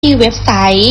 ที่เว็บไซต์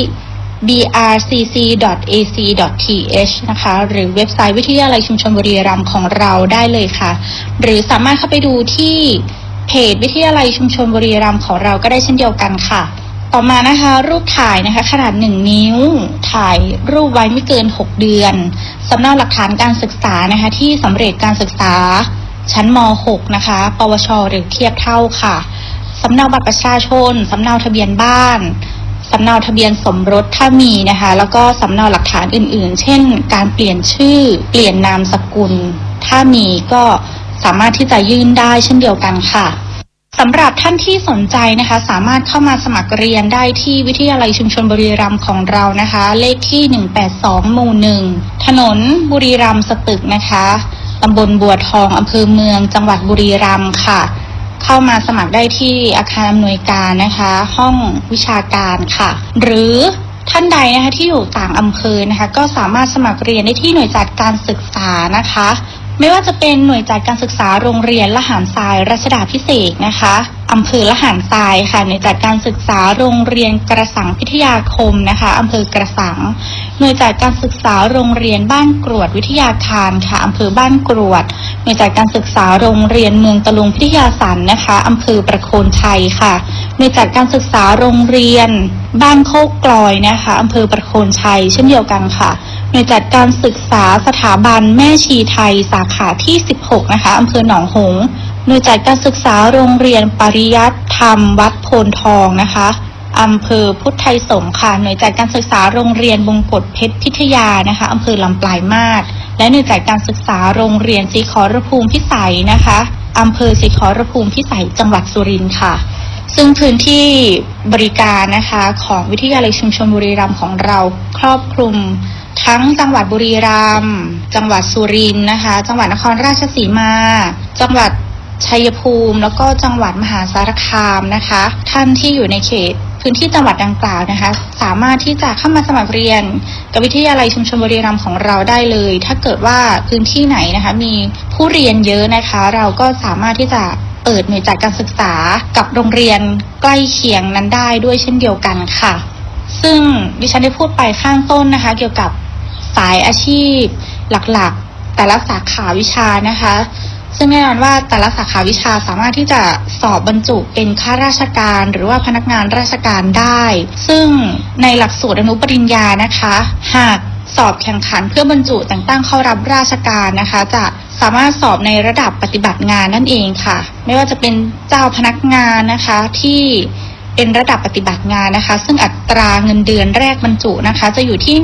brcc.ac.th นะคะหรือเว็บไซต์วิทยาลัยชุมชนบุรีรัมย์ของเราได้เลยค่ะหรือสามารถเข้าไปดูที่เพจวิทยาลัยชุมชนบุรีรัมย์ของเราก็ได้เช่นเดียวกันค่ะต่อมานะคะรูปถ่ายนะคะขนาด1 นิ้วถ่ายรูปไว้ไม่เกิน6 เดือนสำเนาหลักฐานการศึกษานะคะที่สำเร็จการศึกษาชั้นม.6 นะคะปวชหรือเทียบเท่าค่ะสำเนาบัตรประชาชนสำเนาทะเบียนบ้านสำเนาทะเบียนสมรสถ้ามีนะคะแล้วก็สำเนาหลักฐานอื่นๆเช่นการเปลี่ยนชื่อเปลี่ยนนามสกุลถ้ามีก็สามารถที่จะยื่นได้เช่นเดียวกันค่ะสำหรับท่านที่สนใจนะคะสามารถเข้ามาสมัครเรียนได้ที่วิทยาลัยชุมชนบุรีรัมย์ของเรานะคะเลขที่182หมู่1ถนนบุรีรัมย์สตึกนะคะตำบลบัวทองอำเภอเมืองจังหวัดบุรีรัมย์ค่ะเข้ามาสมัครได้ที่อาคารอำนวยการนะคะห้องวิชาการค่ะหรือท่านใดนะคะที่อยู่ต่างอำเภอนะคะก็สามารถสมัครเรียนได้ที่หน่วยจัดการศึกษานะคะไม่ว่าจะเป็นหน่วยจัดการศึกษาโรงเรียนละหารทรายรัชดาภิเษกนะคะอำเภอละหารทรายค่ะหน่วยจัดการศึกษาโรงเรียนกระสังพิทยาคมนะคะอำเภอกระสังหน่วยจัดการศึกษาโรงเรียนบ้านกรวดวิทยาคารค่ะอำเภอบ้านกรวดหน่วยจัดการศึกษาโรงเรียนเมืองตะลุงพิทยาสันนะคะอำเภอประโคนชัยค่ะหน่วยจัดการศึกษาโรงเรียนบ้านโคกกลอยนะคะอำเภอประโคนชัยเช่นเดียวกันค่ะหน่วยจัดการศึกษาสถาบันแม่ชีไทยสาขาที่16นะคะอำเภอหนองหงส์หน่วยจัดการศึกษาโรงเรียนปริยัติธรรมวัดโพนทองนะคะอำเภอพุทธไทยสงฆ์ค่ะหน่วยจัดการศึกษาโรงเรียนบงกฎเพชรพิทยานะคะอำเภอลำปลายมาศและหน่วยจัดการศึกษาโรงเรียนศรีขอรภูมิพิสัยนะคะอำเภอศรีขอรภูมิพิสัยจังหวัดสุรินทร์ค่ะซึ่งพื้นที่บริการนะคะของวิทยาลัยชุมชนบุรีรัมย์ของเราครอบคลุมทั้งจังหวัดบุรีรัมย์จังหวัดสุรินทร์นะคะจังหวัดนครราชสีมาจังหวัดชัยภูมิแล้วก็จังหวัดมหาสารคามนะคะท่านที่อยู่ในเขตพื้นที่จังหวัดดังกล่าวนะคะสามารถที่จะเข้ามาสมัครเรียนกับวิทยาลัยชุมชนบุรีรัมย์ของเราได้เลยถ้าเกิดว่าพื้นที่ไหนนะคะมีผู้เรียนเยอะนะคะเราก็สามารถที่จะเปิดหน่วยจัดการศึกษากับโรงเรียนใกล้เคียงนั้นได้ด้วยเช่นเดียวกันค่ะซึ่งดิฉันได้พูดไปข้างต้นนะคะเกี่ยวกับสายอาชีพหลักๆแต่ละสาขาวิชานะคะซึ่งแน่นอนว่าแต่ละสาขาวิชาสามารถที่จะสอบบรรจุเป็นข้าราชการหรือว่าพนักงานราชการได้ซึ่งในหลักสูตรอนุปริญญานะคะหากสอบแข่งขันเพื่อบรรจุแต่งตั้งเข้ารับราชการนะคะจะสามารถสอบในระดับปฏิบัติงานนั่นเองค่ะไม่ว่าจะเป็นเจ้าพนักงานนะคะที่เป็นระดับปฏิบัติงานนะคะซึ่งอัตราเงินเดือนแรกบรรจุนะคะจะอยู่ที่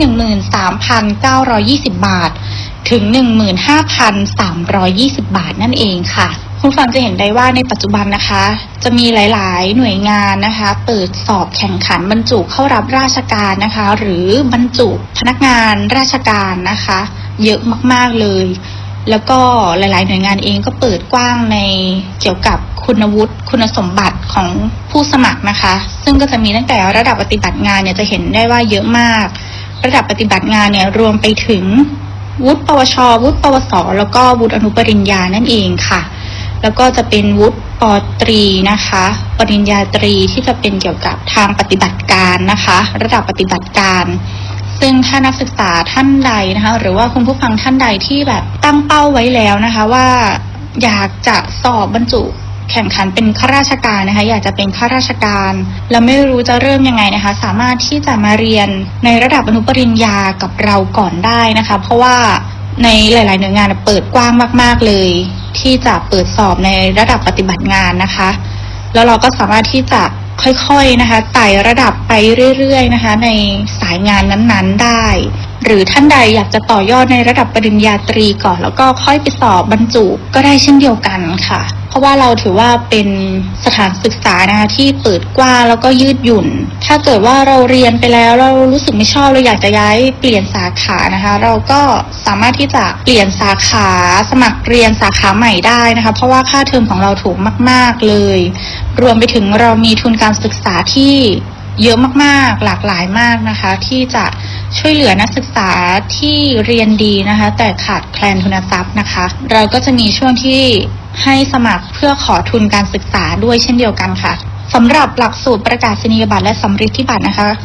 13,920 บาทถึง 15,320 บาทนั่นเองค่ะคุณฟังจะเห็นได้ว่าในปัจจุบันนะคะจะมีหลายๆหน่วยงานนะคะเปิดสอบแข่งขันบรรจุเข้ารับราชการนะคะหรือบรรจุพนักงานราชการนะคะเยอะมากๆเลยแล้วก็หลายๆหน่วยงานเองก็เปิดกว้างในเกี่ยวกับคุณวุฒิคุณสมบัติของผู้สมัครนะคะซึ่งก็จะมีตั้งแต่ระดับปฏิบัติงานเนี่ยจะเห็นได้ว่าเยอะมากระดับปฏิบัติงานเนี่ยรวมไปถึงวุฒิปวชวุฒิปวสแล้วก็วุฒิอนุปริญญานั่นเองค่ะแล้วก็จะเป็นวุฒิปตรีนะคะปริญญาตรีที่จะเป็นเกี่ยวกับทางปฏิบัติการนะคะระดับปฏิบัติการซึ่งถ้านักศึกษาท่านใดนะคะหรือว่าคุณผู้ฟังท่านใดที่แบบตั้งเป้าไว้แล้วนะคะว่าอยากจะสอบบรรจุแข่งขันเป็นข้าราชการนะคะอยากจะเป็นข้าราชการแล้วไม่รู้จะเริ่มยังไงนะคะสามารถที่จะมาเรียนในระดับอนุปริญญากับเราก่อนได้นะคะเพราะว่าในหลายๆหน่วยงานเปิดกว้างมากๆเลยที่จะเปิดสอบในระดับปฏิบัติงานนะคะแล้วเราก็สามารถที่จะค่อยๆนะคะไต่ระดับไปเรื่อยๆนะคะในสายงานนั้นๆได้หรือท่านใดอยากจะต่อยอดในระดับปริญญาตรีก่อนแล้วก็ค่อยไปสอบบรรจุก็ได้เช่นเดียวกันค่ะเพราะว่าเราถือว่าเป็นสถานศึกษานะคะที่เปิดกว้างแล้วก็ยืดหยุ่นถ้าเกิดว่าเราเรียนไปแล้วเรารู้สึกไม่ชอบเราอยากจะย้ายเปลี่ยนสาขานะคะเราก็สามารถที่จะเปลี่ยนสาขาสมัครเรียนสาขาใหม่ได้นะคะเพราะว่าค่าเทอมของเราถูกมากๆเลยรวมไปถึงเรามีทุนการศึกษาที่เยอะมากๆหลากหลายมากนะคะที่จะช่วยเหลือนักศึกษาที่เรียนดีนะคะแต่ขาดแคลนทุนทรัพย์นะคะเราก็จะมีช่วงที่ให้สมัครเพื่อขอทุนการศึกษาด้วยเช่นเดียวกันค่ะฝสำหรับหลักสูตรประกาศนียบัตรและสำริดที่บัตรนะคะ